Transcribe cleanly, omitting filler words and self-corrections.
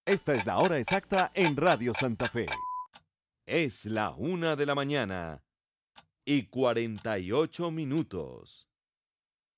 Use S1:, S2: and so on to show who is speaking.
S1: Esta es la hora exacta en Radio Santa Fe. Es la 1 de la mañana y 48 minutos.